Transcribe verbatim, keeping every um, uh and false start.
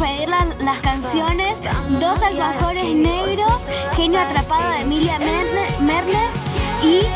pedir la- las canciones Dos alfajores negros, Genio atrapado de Emilia Mernes y